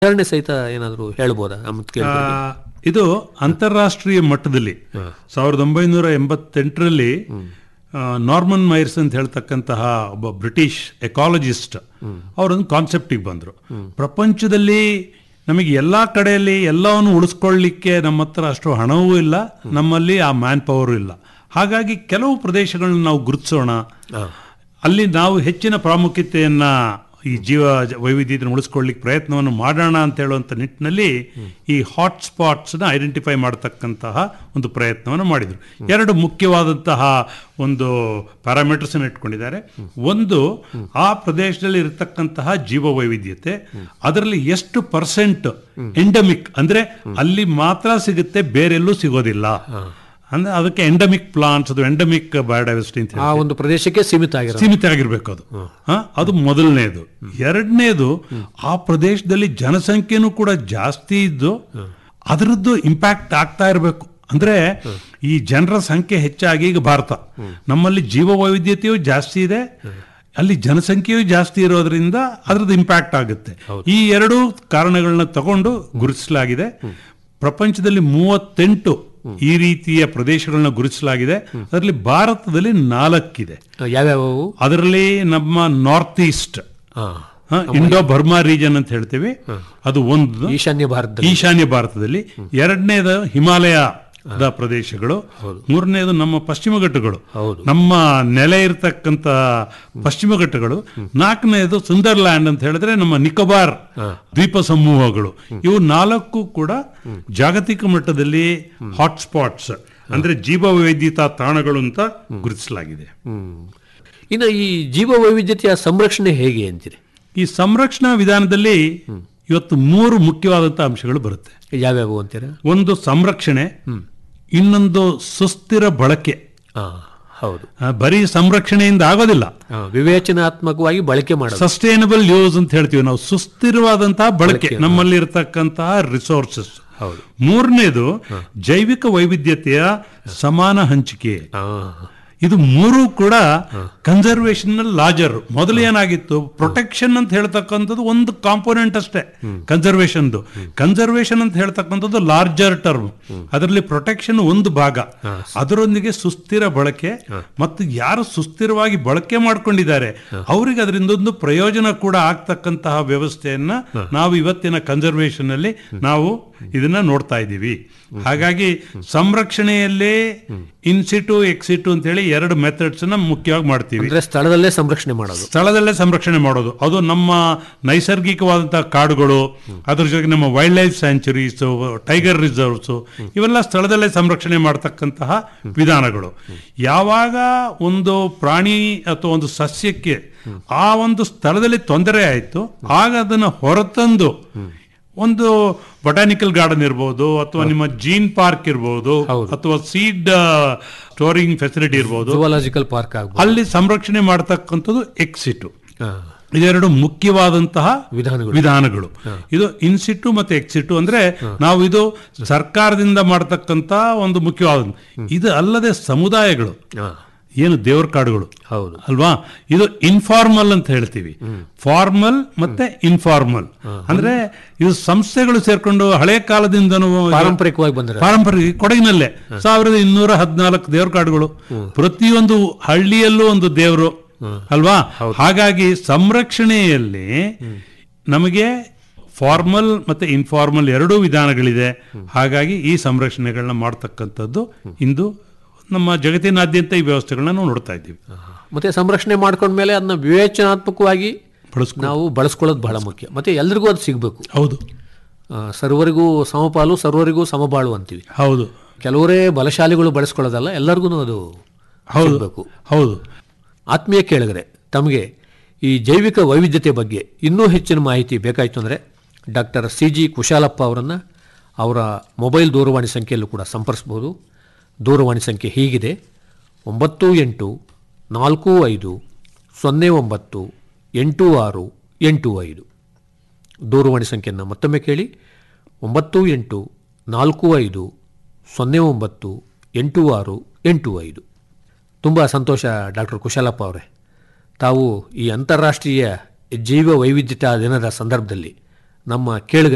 ಉದಾಹರಣೆ ಸಹಿತ ಏನಾದರೂ ಹೇಳ್ಬೋದಾ? ಇದು ಅಂತಾರಾಷ್ಟ್ರೀಯ ಮಟ್ಟದಲ್ಲಿ 1988ರಲ್ಲಿ ನಾರ್ಮನ್ ಮೈರ್ಸ್ ಅಂತ ಹೇಳ್ತಕ್ಕಂತಹ ಒಬ್ಬ ಬ್ರಿಟಿಷ್ ಎಕಾಲಜಿಸ್ಟ್ ಅವರೊಂದು ಕಾನ್ಸೆಪ್ಟಿಗೆ ಬಂದರು. ಪ್ರಪಂಚದಲ್ಲಿ ನಮಗೆ ಎಲ್ಲ ಕಡೆಯಲ್ಲಿ ಎಲ್ಲವನ್ನು ಉಳಿಸ್ಕೊಳ್ಳಿಕ್ಕೆ ನಮ್ಮ ಹತ್ರ ಅಷ್ಟು ಹಣವೂ ಇಲ್ಲ, ನಮ್ಮಲ್ಲಿ ಆ ಮ್ಯಾನ್ ಪವರು ಇಲ್ಲ. ಹಾಗಾಗಿ ಕೆಲವು ಪ್ರದೇಶಗಳನ್ನ ನಾವು ಗುರುತಿಸೋಣ, ಅಲ್ಲಿ ನಾವು ಹೆಚ್ಚಿನ ಪ್ರಾಮುಖ್ಯತೆಯನ್ನ ಈ ಜೀವ ವೈವಿಧ್ಯತೆಯನ್ನು ಉಳಿಸ್ಕೊಳ್ಳಿಕ್ಕೆ ಪ್ರಯತ್ನವನ್ನು ಮಾಡೋಣ ಅಂತ ಹೇಳುವಂಥ ನಿಟ್ಟಿನಲ್ಲಿ ಈ ಹಾಟ್ ಸ್ಪಾಟ್ಸ್ನ ಐಡೆಂಟಿಫೈ ಮಾಡತಕ್ಕಂತಹ ಒಂದು ಪ್ರಯತ್ನವನ್ನು ಮಾಡಿದರು. ಎರಡು ಮುಖ್ಯವಾದಂತಹ ಒಂದು ಪ್ಯಾರಾಮೀಟರ್ಸನ್ನು ಇಟ್ಕೊಂಡಿದ್ದಾರೆ. ಒಂದು, ಆ ಪ್ರದೇಶದಲ್ಲಿ ಇರತಕ್ಕಂತಹ ಜೀವ ವೈವಿಧ್ಯತೆ, ಅದರಲ್ಲಿ ಎಷ್ಟು ಪರ್ಸೆಂಟ್ ಎಂಡಮಿಕ್, ಅಂದರೆ ಅಲ್ಲಿ ಮಾತ್ರ ಸಿಗುತ್ತೆ, ಬೇರೆಲ್ಲೂ ಸಿಗೋದಿಲ್ಲ. ಅಂದ್ರೆ ಅದಕ್ಕೆ ಎಂಡಮಿಕ್ ಪ್ಲಾಂಟ್ಸ್, ಅದು ಎಂಡಮಿಕ್ ಬಯೋಡೈವರ್ಸಿಟಿ ಅಂತ ಆ ಒಂದು ಪ್ರದೇಶಕ್ಕೆ ಸೀಮಿತ ಆಗಿರ್ಬೇಕು. ಅದು ಮೊದಲನೇದು. ಎರಡನೇದು, ಆ ಪ್ರದೇಶದಲ್ಲಿ ಜನಸಂಖ್ಯೆನೂ ಕೂಡ ಜಾಸ್ತಿ ಇದ್ದು ಅದರದ್ದು ಇಂಪ್ಯಾಕ್ಟ್ ಆಗ್ತಾ ಇರಬೇಕು. ಅಂದ್ರೆ ಈ ಜನರ ಸಂಖ್ಯೆ ಹೆಚ್ಚಾಗಿ, ಈಗ ಭಾರತ, ನಮ್ಮಲ್ಲಿ ಜೀವ ವೈವಿಧ್ಯತೆಯೂ ಜಾಸ್ತಿ ಇದೆ, ಅಲ್ಲಿ ಜನಸಂಖ್ಯೆಯೂ ಜಾಸ್ತಿ ಇರೋದ್ರಿಂದ ಅದರದ್ದು ಇಂಪ್ಯಾಕ್ಟ್ ಆಗುತ್ತೆ. ಈ ಎರಡೂ ಕಾರಣಗಳನ್ನ ತಗೊಂಡು ಗುರುತಿಸಲಾಗಿದೆ. ಪ್ರಪಂಚದಲ್ಲಿ 38 ಈ ರೀತಿಯ ಪ್ರದೇಶಗಳನ್ನ ಗುರುತಿಸಲಾಗಿದೆ. ಅದರಲ್ಲಿ ಭಾರತದಲ್ಲಿ 4 ಇದೆ. ಯಾವ್ಯಾವ? ಅದರಲ್ಲಿ ನಮ್ಮ north East, Indo Burma region ಅಂತ ಹೇಳ್ತೇವೆ, ಅದು ಒಂದು ಈಶಾನ್ಯ ಭಾರತದಲ್ಲಿ. ಎರಡನೇದು ಹಿಮಾಲಯದ ಪ್ರದೇಶಗಳು. ಮೂರನೇದು ನಮ್ಮ ಪಶ್ಚಿಮ ಘಟ್ಟಗಳು, ನಮ್ಮ ನೆಲೆ ಇರತಕ್ಕಂತ ಪಶ್ಚಿಮ ಘಟ್ಟಗಳು. ನಾಲ್ಕನೇದು ಸುಂದರ್ಲ್ಯಾಂಡ್ ಅಂತ ಹೇಳಿದ್ರೆ ನಮ್ಮ ನಿಕೋಬಾರ್ ದ್ವೀಪ ಸಮೂಹಗಳು. ಇವು 4 ಕೂಡ ಜಾಗತಿಕ ಮಟ್ಟದಲ್ಲಿ ಹಾಟ್ಸ್ಪಾಟ್ಸ್, ಅಂದ್ರೆ ಜೀವ ವೈವಿಧ್ಯತಾ ತಾಣಗಳು ಅಂತ ಗುರುತಿಸಲಾಗಿದೆ. ಇನ್ನು ಈ ಜೀವ ವೈವಿಧ್ಯತೆಯ ಸಂರಕ್ಷಣೆ ಹೇಗೆ ಅಂತೀರಿ? ಈ ಸಂರಕ್ಷಣಾ ವಿಧಾನದಲ್ಲಿ ಇವತ್ತು 3 ಮುಖ್ಯವಾದಂತಹ ಅಂಶಗಳು ಬರುತ್ತೆ. ಯಾವ್ಯಾವು ಅಂತೀರಾ? ಒಂದು ಸಂರಕ್ಷಣೆ, ಇನ್ನೊಂದು ಸುಸ್ಥಿರ ಬಳಕೆ. ಹೌದು, ಬರೀ ಸಂರಕ್ಷಣೆಯಿಂದ ಆಗೋದಿಲ್ಲ, ವಿವೇಚನಾತ್ಮಕವಾಗಿ ಬಳಕೆ ಮಾಡೋದು, ಸಸ್ಟೈನಬಲ್ ಯೂಸ್ ಅಂತ ಹೇಳ್ತೀವಿ ನಾವು. ಸುಸ್ಥಿರವಾದಂತಹ ಬಳಕೆ ನಮ್ಮಲ್ಲಿ ಇರತಕ್ಕಂತಹ ರಿಸೋರ್ಸಸ್. ಮೂರನೇದು ಜೈವಿಕ ವೈವಿಧ್ಯತೆಯ ಸಮಾನ ಹಂಚಿಕೆ. ಇದು 3 ಕೂಡ ಕನ್ಸರ್ವೇಷನ್ ಲಾರ್ಜರ್. ಮೊದಲು ಏನಾಗಿತ್ತು, ಪ್ರೊಟೆಕ್ಷನ್ ಅಂತ ಹೇಳ್ತಕ್ಕಂಥದ್ದು ಒಂದು ಕಾಂಪೋನೆಂಟ್ ಅಷ್ಟೇ ಕನ್ಸರ್ವೇಷನ್ ಅಂತ ಹೇಳ್ತಕ್ಕಂಥದ್ದು ಲಾರ್ಜರ್ ಟರ್ಮ್. ಅದರಲ್ಲಿ ಪ್ರೊಟೆಕ್ಷನ್ ಒಂದು ಭಾಗ, ಅದರೊಂದಿಗೆ ಸುಸ್ಥಿರ ಬಳಕೆ. ಮತ್ತು ಯಾರು ಸುಸ್ಥಿರವಾಗಿ ಬಳಕೆ ಮಾಡ್ಕೊಂಡಿದ್ದಾರೆ ಅವರಿಗೆ ಅದರಿಂದ ಒಂದು ಪ್ರಯೋಜನ ಕೂಡ ಆಗ್ತಕ್ಕಂತಹ ವ್ಯವಸ್ಥೆಯನ್ನ ನಾವು ಇವತ್ತಿನ ಕನ್ಸರ್ವೇಷನ್ ಅಲ್ಲಿ ನಾವು ಇದನ್ನ ನೋಡ್ತಾ ಇದ್ದೀವಿ. ಹಾಗಾಗಿ ಸಂರಕ್ಷಣೆಯಲ್ಲೇ ಇನ್ಸಿಟು ಎಕ್ಸಿಟು ಅಂತ ಹೇಳಿ 2 ಮೆಥಡ್ಸ್ ಮುಖ್ಯವಾಗಿ ಮಾಡ್ತೀವಿ. ಸ್ಥಳದಲ್ಲೇ ಸಂರಕ್ಷಣೆ ಮಾಡೋದು. ಅದು ನಮ್ಮ ನೈಸರ್ಗಿಕವಾದಂತಹ ಕಾಡುಗಳು, ಅದ್ರ ಜೊತೆಗೆ ನಮ್ಮ wild life sanctuaries, tiger reserves, ಇವೆಲ್ಲ ಸ್ಥಳದಲ್ಲೇ ಸಂರಕ್ಷಣೆ ಮಾಡತಕ್ಕಂತಹ ವಿಧಾನಗಳು. ಯಾವಾಗ ಒಂದು ಪ್ರಾಣಿ ಅಥವಾ ಒಂದು ಸಸ್ಯಕ್ಕೆ ಆ ಒಂದು ಸ್ಥಳದಲ್ಲಿ ತೊಂದರೆ ಆಯಿತು, ಆಗ ಅದನ್ನು ಹೊರತಂದು ಒಂದು ಬೊಟಾನಿಕಲ್ ಗಾರ್ಡನ್ ಇರ್ಬೋದು, ಅಥವಾ ನಿಮ್ಮ ಜೀನ್ ಪಾರ್ಕ್ ಇರ್ಬೋದು, ಅಥವಾ ಸೀಡ್ ಸ್ಟೋರಿಂಗ್ ಫೆಸಿಲಿಟಿ ಇರ್ಬೋದು, ಜುವಾಲಜಿಕಲ್ ಪಾರ್ಕ್, ಅಲ್ಲಿ ಸಂರಕ್ಷಣೆ ಮಾಡತಕ್ಕಂಥದ್ದು ಎಕ್ಸಿಟು. ಇದೆರಡು ಮುಖ್ಯವಾದಂತಹ ವಿಧಾನಗಳು. ಇದು ಇನ್ಸಿಟು ಮತ್ತೆ ಎಕ್ಸಿಟು. ಅಂದ್ರೆ ನಾವು ಇದು ಸರ್ಕಾರದಿಂದ ಮಾಡತಕ್ಕಂತ ಒಂದು ಮುಖ್ಯವಾದ. ಇದು ಅಲ್ಲದೆ ಸಮುದಾಯಗಳು, ಏನು ದೇವರ ಕಾಡುಗಳು ಅಲ್ವಾ, ಇದು ಇನ್ಫಾರ್ಮಲ್ ಅಂತ ಹೇಳ್ತೀವಿ. ಫಾರ್ಮಲ್ ಮತ್ತೆ ಇನ್ಫಾರ್ಮಲ್ ಅಂದ್ರೆ ಇದು ಸಂಸ್ಥೆಗಳು ಸೇರ್ಕೊಂಡು ಹಳೆ ಕಾಲದಿಂದನೂ ಪಾರಂಪರಿಕ ಕೊಡಗಿನಲ್ಲೇ 1214 ದೇವರ ಕಾಡುಗಳು, ಪ್ರತಿಯೊಂದು ಹಳ್ಳಿಯಲ್ಲೂ ಒಂದು ದೇವರು ಅಲ್ವಾ. ಹಾಗಾಗಿ ಸಂರಕ್ಷಣೆಯಲ್ಲಿ ನಮಗೆ ಫಾರ್ಮಲ್ ಮತ್ತೆ ಇನ್ಫಾರ್ಮಲ್ 2 ವಿಧಾನಗಳಿದೆ. ಹಾಗಾಗಿ ಈ ಸಂರಕ್ಷಣೆಗಳನ್ನ ಮಾಡ್ತಕ್ಕಂಥದ್ದು ಇಂದು ನಮ್ಮ ಜಗತ್ತಿನಾದ್ಯಂತ ಈ ವ್ಯವಸ್ಥೆಗಳನ್ನ ನಾವು ನೋಡ್ತಾ ಇದ್ದೀವಿ. ಮತ್ತೆ ಸಂರಕ್ಷಣೆ ಮಾಡ್ಕೊಂಡ್ಮೇಲೆ ಅದನ್ನ ವಿವೇಚನಾತ್ಮಕವಾಗಿ ನಾವು ಬಳಸ್ಕೊಳ್ಳೋದು ಬಹಳ ಮುಖ್ಯ. ಮತ್ತೆ ಎಲ್ರಿಗೂ ಅದು ಸಿಗಬೇಕು. ಹೌದು, ಸರ್ವರಿಗೂ ಸಮಪಾಲು, ಸರ್ವರಿಗೂ ಸಮಬಾಳು ಅಂತೀವಿ. ಹೌದು, ಕೆಲವರೇ ಬಲಶಾಲಿಗಳು ಬಳಸ್ಕೊಳ್ಳೋದಲ್ಲ, ಎಲ್ಲರಿಗೂ ಅದು ಸಿಗಬೇಕು. ಹೌದು. ಆತ್ಮೀಯ ಕೇಳಿದರೆ, ತಮಗೆ ಈ ಜೈವಿಕ ವೈವಿಧ್ಯತೆ ಬಗ್ಗೆ ಇನ್ನೂ ಹೆಚ್ಚಿನ ಮಾಹಿತಿ ಬೇಕಾಯಿತು ಅಂದರೆ ಡಾಕ್ಟರ್ CG ಕುಶಾಲಪ್ಪ ಅವರನ್ನು ಅವರ ಮೊಬೈಲ್ ದೂರವಾಣಿ ಸಂಖ್ಯೆಯಲ್ಲೂ ಕೂಡ ಸಂಪರ್ಸ್ಬೋದು. ದೂರವಾಣಿ ಸಂಖ್ಯೆ ಹೀಗಿದೆ: 9845098685. ದೂರವಾಣಿ ಸಂಖ್ಯೆಯನ್ನು ಮತ್ತೊಮ್ಮೆ ಕೇಳಿ: 9845098685. ತುಂಬ ಸಂತೋಷ ಡಾಕ್ಟರ್ ಕುಶಾಲಪ್ಪ ಅವರೇ, ತಾವು ಈ ಅಂತಾರಾಷ್ಟ್ರೀಯ ಜೀವ ವೈವಿಧ್ಯತಾ ದಿನದ ಸಂದರ್ಭದಲ್ಲಿ ನಮ್ಮ ಕೇಳಿದ